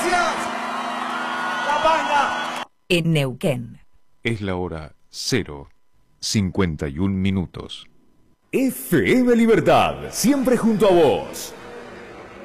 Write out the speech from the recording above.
gracias. La banda. En Neuquén. Es la hora 0:51. FM Libertad, siempre junto a vos.